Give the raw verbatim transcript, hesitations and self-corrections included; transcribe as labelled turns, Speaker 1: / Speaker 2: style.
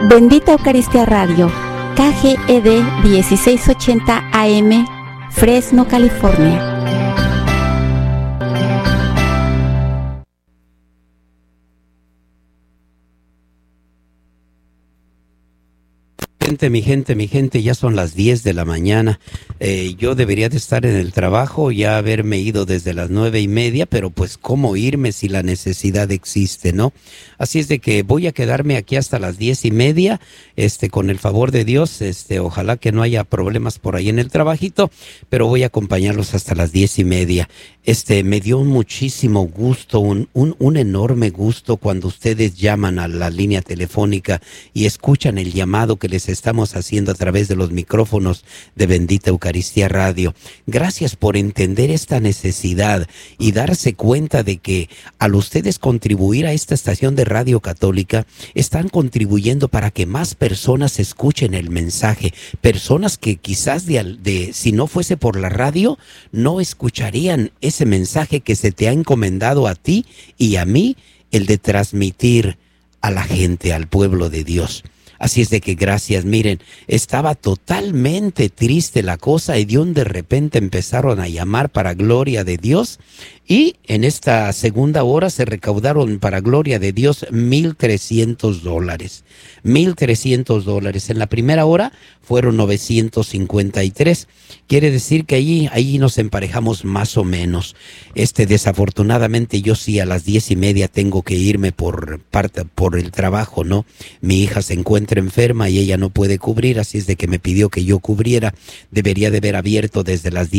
Speaker 1: Bendita Eucaristía Radio, K G E D dieciséis ochenta A M, Fresno, California.
Speaker 2: Gente, mi gente, mi gente, ya son las diez de la mañana. Eh, yo debería de estar en el trabajo, ya haberme ido desde las nueve y media, pero pues cómo irme si la necesidad existe, ¿no? Así es de que voy a quedarme aquí hasta las diez y media, este, con el favor de Dios, este, ojalá que no haya problemas por ahí en el trabajito, pero voy a acompañarlos hasta las diez y media. Este, me dio muchísimo gusto, un, un, un enorme gusto cuando ustedes llaman a la línea telefónica y escuchan el llamado que les estamos haciendo a través de los micrófonos de Bendita Eucaristía Radio. Gracias por entender esta necesidad y darse cuenta de que al ustedes contribuir a esta estación de radio católica, están contribuyendo para que más personas escuchen el mensaje. Personas que quizás de, de si no fuese por la radio, no escucharían ese mensaje que se te ha encomendado a ti y a mí, el de transmitir a la gente, al pueblo de Dios. Así es de que gracias, miren, estaba totalmente triste la cosa y de un de repente empezaron a llamar para gloria de Dios y en esta segunda hora se recaudaron para gloria de Dios mil trescientos dólares. Mil trescientos dólares. En la primera hora fueron novecientos cincuenta y tres. Quiere decir que ahí, ahí nos emparejamos más o menos. Este, desafortunadamente yo sí a las diez y media tengo que irme por parte, por el trabajo, ¿no? Mi hija se encuentra enferma y ella no puede cubrir, así es de que me pidió que yo cubriera. Debería de haber abierto desde las diez